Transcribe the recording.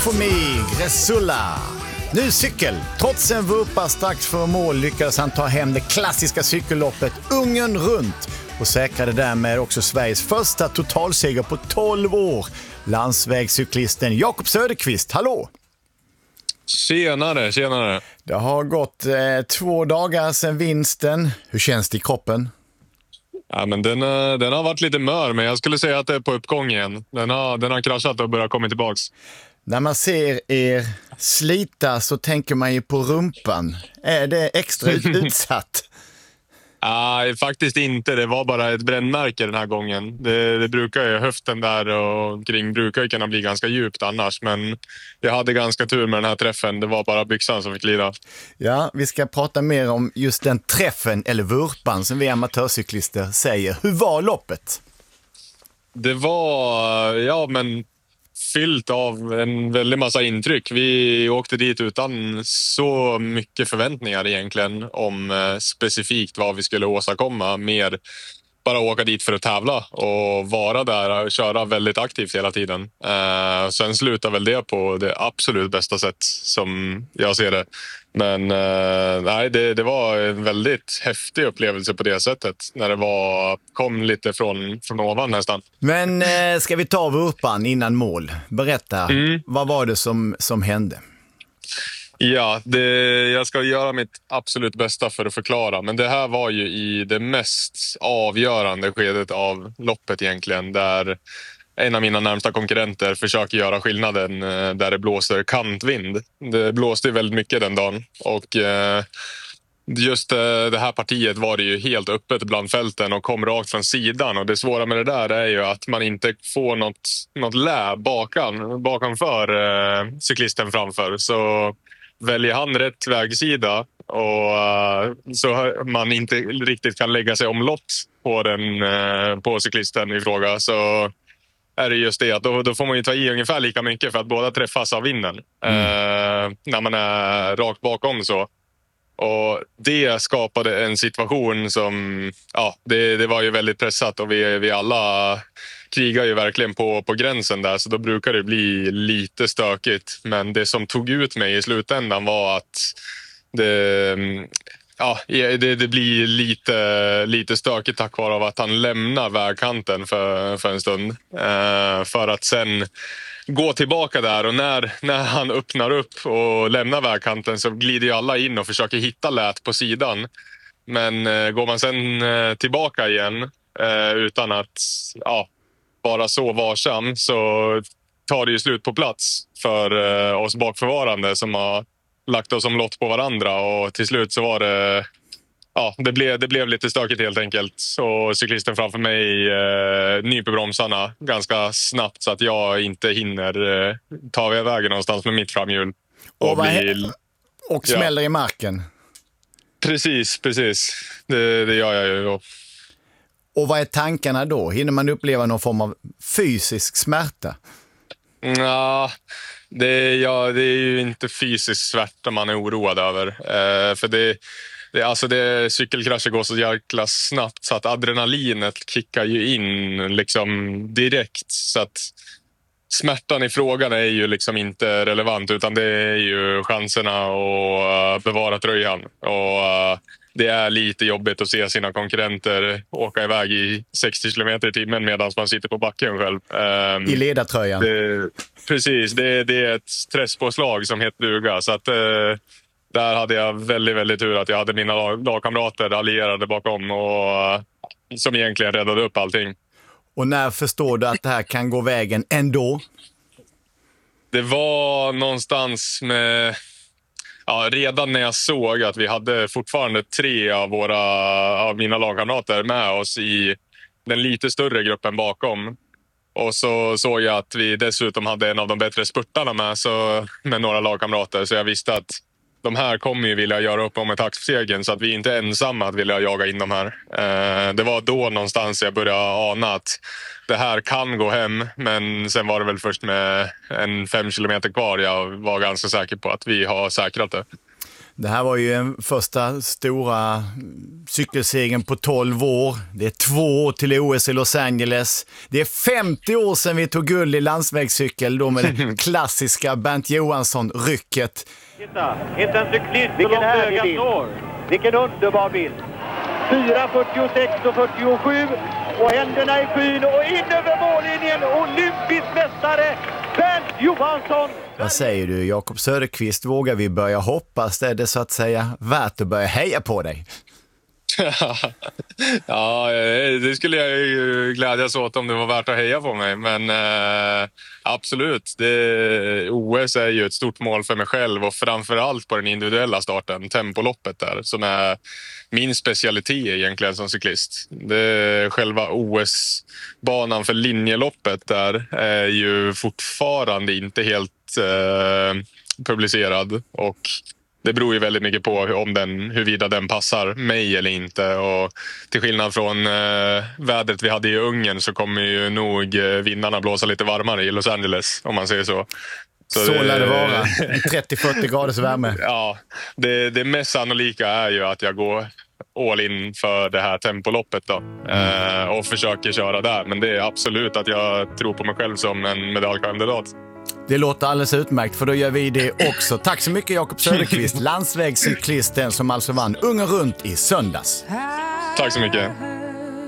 for me, Resulla. Nu cykel. Trots en vurpa strax för mål lyckades han ta hem det klassiska cykelloppet Ungern runt och säkrade därmed också Sveriges första totalseger på 12 år. Landsvägscyklisten Jakob Söderqvist, hallå! Tjenare. Det har gått 2 dagar sedan vinsten. Hur känns det i kroppen? Ja, men den har varit lite mör, men jag skulle säga att det är på uppgång igen. Den har kraschat och börjat komma tillbaks. När man ser er slita så tänker man ju på rumpan. Är det extra utsatt? Nej, faktiskt inte. Det var bara ett brännmärke den här gången. Det brukar ju, höften där och kring brukar ju kunna bli ganska djupt annars. Men jag hade ganska tur med den här träffen. Det var bara byxan som fick lida. Ja, vi ska prata mer om just den träffen eller vurpan som vi amatörcyklister säger. Hur var loppet? Det var, fyllt av en väldigt massa intryck. Vi åkte dit utan så mycket förväntningar egentligen om specifikt vad vi skulle åstadkomma. Mer bara åka dit för att tävla och vara där och köra väldigt aktivt hela tiden. Sen slutar väl det på det absolut bästa sätt som jag ser det. Men det var en väldigt häftig upplevelse på det sättet. När det kom lite från ovan nästan. Men ska vi ta vurpan innan mål? Berätta, vad var det som hände? Ja, jag ska göra mitt absolut bästa för att förklara. Men det här var ju i det mest avgörande skedet av loppet egentligen. Där en av mina närmsta konkurrenter försöker göra skillnaden där det blåser kantvind. Det blåste väldigt mycket den dagen. Och just det här partiet var det ju helt öppet bland fälten och kom rakt från sidan. Och det svåra med det där är ju att man inte får något lä bakanför cyklisten framför. Så väljer han rätt vägsida och så man inte riktigt kan lägga sig omlott på cyklisten i fråga, så är det just det att då får man ju ta i ungefär lika mycket för att båda träffas av vinden när man är rakt bakom så. Och det skapade en situation som, det var ju väldigt pressat och vi alla krigar ju verkligen på gränsen där, så då brukar det bli lite stökigt. Men det som tog ut mig i slutändan var att det blir lite stökigt tack vare att han lämnar vägkanten för en stund. För att sen gå tillbaka där, och när han öppnar upp och lämnar vägkanten så glider ju alla in och försöker hitta lät på sidan. Men går man sen tillbaka igen utan att vara så varsam, så tar det ju slut på plats för oss bakförvarande som har lagt oss som lott på varandra, och till slut så var det det blev lite stökigt helt enkelt. Så cyklisten framför mig nyper bromsarna ganska snabbt så att jag inte hinner ta vägen någonstans med mitt framhjul. Och smäller i marken. Precis. Det gör jag ju då. Och vad är tankarna då? Hinner man uppleva någon form av fysisk smärta? Det är ju inte fysisk smärta man är oroad över. För det cykelkrascher går så jäkla snabbt så att adrenalinet kickar ju in liksom direkt. Så att smärtan i frågan är ju liksom inte relevant, utan det är ju chanserna att bevara tröjan. Och det är lite jobbigt att se sina konkurrenter åka iväg i 60 km i timmen medan man sitter på backen själv. I ledartröjan. Precis, det är ett stresspåslag som heter duga. Så att där hade jag väldigt, väldigt tur att jag hade mina lagkamrater allierade bakom och som egentligen räddade upp allting. Och när förstår du att det här kan gå vägen ändå? Det var någonstans med... redan när jag såg att vi hade fortfarande 3 av mina lagkamrater med oss i den lite större gruppen bakom. Och så såg jag att vi dessutom hade en av de bättre spurtarna med några lagkamrater. Så jag visste att de här kommer ju vilja göra upp om ett axelsegen, så att vi inte är ensamma att vilja jaga in de här. Det var då någonstans jag började ana att det här kan gå hem. Men sen var det väl först med en 5 kilometer kvar jag var ganska säker på att vi har säkrat det. Det här var ju en första stora cykelsegern på 12 år. Det är 2 år till OS i Los Angeles. Det är 50 år sedan vi tog guld i landsvägscykel då med det klassiska Bernt Johansson-rycket. Titta, inte en cyklist så långt ögat når. Vilken underbar bild. 4.46 och 47 och händerna i skyn och in över mållinjen. Olympisk mästare Bernt Johansson. Vad säger du, Jakob Söderqvist? Vågar vi börja hoppas? Är det så att säga värt att börja heja på dig? Ja, det skulle jag ju glädjas åt om det var värt att heja på mig. Men absolut, OS är ju ett stort mål för mig själv och framförallt på den individuella starten, tempoloppet där, som är min specialitet egentligen som cyklist. Själva OS-banan för linjeloppet där är ju fortfarande inte helt publicerad och det beror ju väldigt mycket på huruvida den passar mig eller inte. Och till skillnad från vädret vi hade i Ungern så kommer ju nog vindarna blåsa lite varmare i Los Angeles, om man säger så. Så lär det vara. 30-40 graders värme. Ja, det mest sannolika är ju att jag går all in för det här tempoloppet då. Och försöker köra där. Men det är absolut att jag tror på mig själv som en medaljkandidat. Det låter alldeles utmärkt, för då gör vi det också. Tack så mycket, Jakob Söderqvist, landsvägscyklisten som alltså vann Ungern runt i söndags. Tack så mycket.